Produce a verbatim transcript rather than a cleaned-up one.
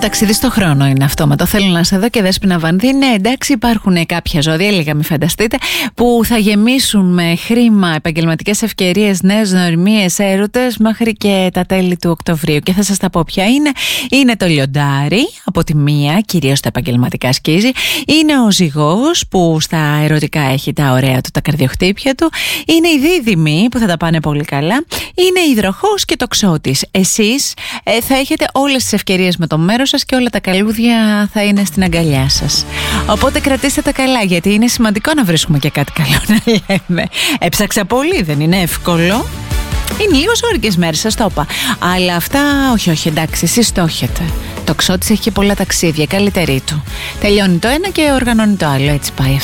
ταξίδι στο χρόνο είναι αυτό. Με το θέλω να σε δω και Δέσποινα Βανδύ. Ναι, εντάξει, υπάρχουν κάποια ζώδια, λίγα μην φανταστείτε, που θα γεμίσουν με χρήμα, επαγγελματικές ευκαιρίες, νέες γνωριμίες, έρωτες μέχρι και τα τέλη του Οκτωβρίου. Και θα σας τα πω ποια είναι. Είναι το λιοντάρι, από τη μία, κυρίως τα επαγγελματικά σκίζει. Είναι ο ζυγός, που στα ερωτικά έχει τα ωραία του, τα καρδιοχτύπια του. Είναι η δίδυμη, που θα τα πάνε πολύ καλά. Είναι η υδροχόος και το ξώτης. Εσείς ε, θα έχετε όλες τις ευκαιρίες με το μέρος σας και όλα τα καλούδια θα είναι στην αγκαλιά σας. Οπότε κρατήστε τα καλά, γιατί είναι σημαντικό να βρίσκουμε και κάτι καλό να λέμε. Έψαξα πολύ, δεν είναι εύκολο. Είναι λίγο όρικες μέρες, σας το είπα. Αλλά αυτά, όχι, όχι, εντάξει, εσείς το έχετε. Το ξώτης έχει και πολλά ταξίδια, καλύτερη του. Τελειώνει το ένα και οργανώνει το άλλο, έτσι πάει αυτό.